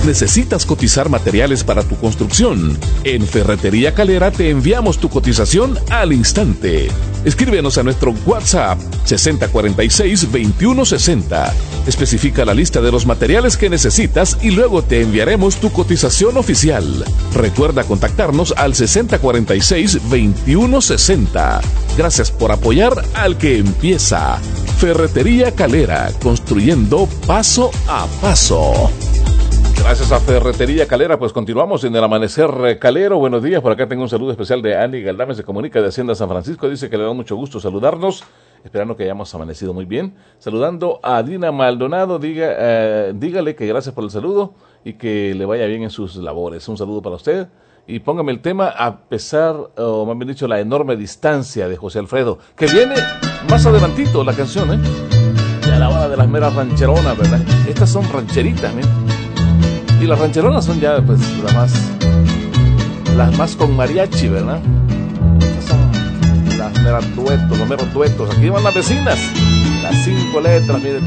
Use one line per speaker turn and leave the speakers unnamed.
¿Necesitas cotizar materiales para tu construcción? En Ferretería Calera te enviamos tu cotización al instante. Escríbenos a nuestro WhatsApp 6046-2160. Especifica la lista de los materiales que necesitas y luego te enviaremos tu cotización oficial. Recuerda contactarnos al 6046-2160. Gracias por apoyar al que empieza. Ferretería Calera, construyendo paso a paso. Gracias a Ferretería Calera, pues continuamos en el Amanecer Calero. Buenos días, por acá tengo un saludo especial de Andy Galdame, se comunica de Hacienda San Francisco, dice que le da mucho gusto saludarnos, esperando que hayamos amanecido muy bien. Saludando a Dina Maldonado, dígale que gracias por el saludo y que le vaya bien en sus labores. Un saludo para usted y póngame el tema A pesar, o más bien dicho, la enorme distancia de José Alfredo, que viene más adelantito la canción, ya la hora de las meras rancheronas, ¿verdad? Estas son rancheritas, y las rancheronas son ya pues las más con mariachi, ¿verdad? Estas son las meras duetos, los meros duetos. Aquí van las vecinas, las 5 letras, miren.